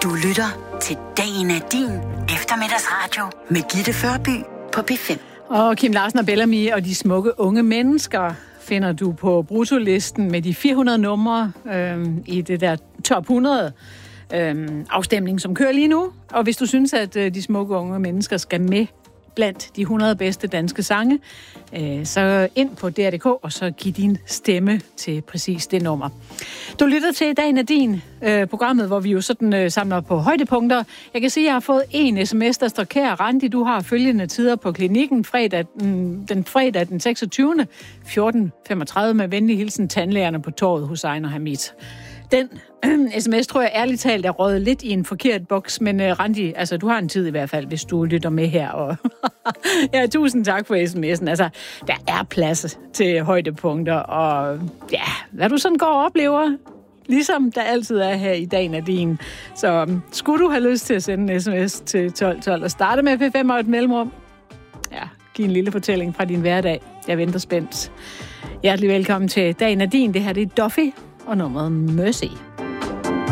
Du lytter til Dagen er din eftermiddagsradio med Gitte Førby på P5. Og Kim Larsen og Bellamy og de smukke unge mennesker finder du på bruttolisten med de 400 numre i det der top 100 afstemning, som kører lige nu. Og hvis du synes, at de smukke unge mennesker skal med blandt de 100 bedste danske sange, så ind på DR.dk, og så giv din stemme til præcis det nummer. Du lytter til Dagen er din, programmet, hvor vi jo sådan samler på højdepunkter. Jeg kan sige, at jeg har fået en sms, der står: kære Randi, du har følgende tider på klinikken den fredag den 26. 14.35 med venlig hilsen tandlægerne på torvet hos Ejner Hamid. Den sms tror jeg ærligt talt er røget lidt i en forkert boks, men Randi, altså du har en tid i hvert fald, hvis du lytter med her. Og ja, tusind tak for sms'en. Altså, der er plads til højdepunkter, og ja, hvad du sådan går og oplever, ligesom der altid er her i Dagen er din. Så skulle du have lyst til at sende en sms til 1212 og starte med P5 og et mellemrum, ja, giv en lille fortælling fra din hverdag. Jeg venter spændt. Hjertelig velkommen til Dagen er din. Det her det er Duffy og nummeret Mercy.